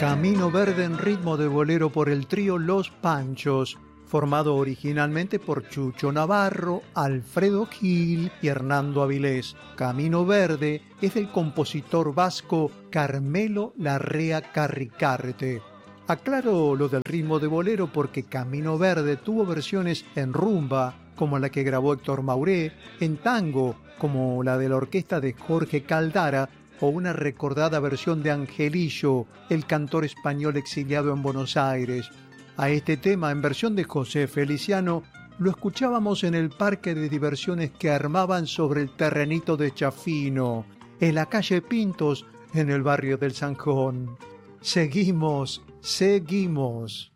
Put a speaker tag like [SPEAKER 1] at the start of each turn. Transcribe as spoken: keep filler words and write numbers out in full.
[SPEAKER 1] Camino Verde en ritmo de bolero por el trío Los Panchos, formado originalmente por Chucho Navarro, Alfredo Gil y Hernando Avilés. Camino Verde es del compositor vasco Carmelo Larrea Carricarte. Aclaro lo del ritmo de bolero porque Camino Verde tuvo versiones en rumba, como la que grabó Héctor Mauré, en tango, como la de la orquesta de Jorge Caldara, o una recordada versión de Angelillo, el cantor español exiliado en Buenos Aires. A este tema, en versión de José Feliciano, lo escuchábamos en el parque de diversiones que armaban sobre el terrenito de Chafino, en la calle Pintos, en el barrio del Zanjón. Seguimos, seguimos.